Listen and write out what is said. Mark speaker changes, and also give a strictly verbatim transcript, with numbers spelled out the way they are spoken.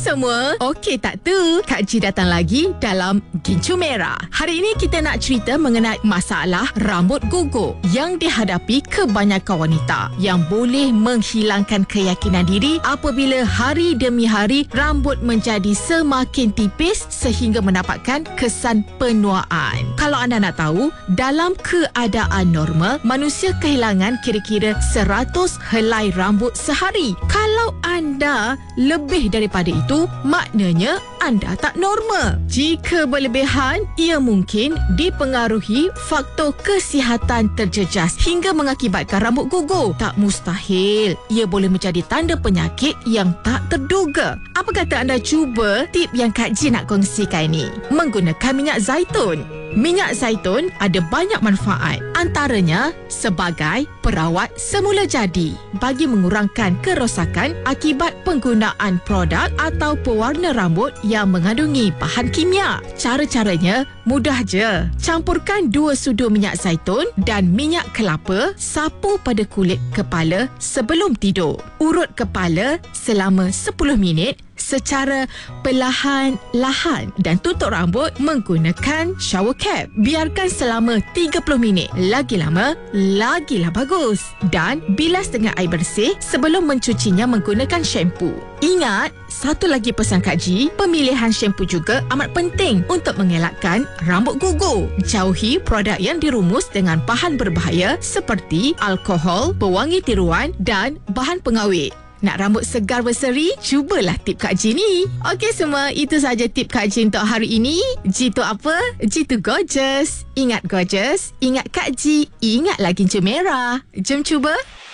Speaker 1: semua, okey tak tu? Kak Ji datang lagi dalam Gincu Merah. Hari ini kita nak cerita mengenai masalah rambut gugur yang dihadapi kebanyakan wanita yang boleh menghilangkan keyakinan diri apabila hari demi hari rambut menjadi semakin tipis sehingga mendapatkan kesan penuaan. Kalau anda nak tahu, dalam keadaan normal, manusia kehilangan kira-kira seratus helai rambut sehari. Kalau anda lebih daripada itu, maknanya anda tak normal. Jika berlebihan, ia mungkin dipengaruhi faktor kesihatan terjejas hingga mengakibatkan rambut gugur. Tak mustahil, ia boleh menjadi tanda penyakit yang tak terduga. Apa kata anda cuba tip yang Kak Ji nak kongsikan ini? Menggunakan minyak zaitun. Minyak zaitun ada banyak manfaat, antaranya sebagai perawat semula jadi bagi mengurangkan kerosakan akibat penggunaan produk atau pewarna rambut yang mengandungi bahan kimia. Cara-caranya mudah je. Campurkan dua sudu minyak zaitun dan minyak kelapa, sapu pada kulit kepala sebelum tidur. Urut kepala selama sepuluh minit secara perlahan-lahan dan tutup rambut menggunakan shower cap. Biarkan selama tiga puluh minit. Lagi lama, lagilah bagus. Dan bilas dengan air bersih sebelum mencucinya menggunakan shampoo. Ingat, satu lagi pesan Kak Ji, pemilihan shampoo juga amat penting untuk mengelakkan rambut gugur. Jauhi produk yang dirumus dengan bahan berbahaya seperti alkohol, pewangi tiruan dan bahan pengawet. Nak rambut segar berseri? Cubalah tip Kak Ji ni. Okey semua, itu saja tip Kak Ji untuk hari ini. Ji tu apa? Ji tu gorgeous. Ingat gorgeous, ingat Kak Ji, ingat lagi Gincu Merah. Jom cuba.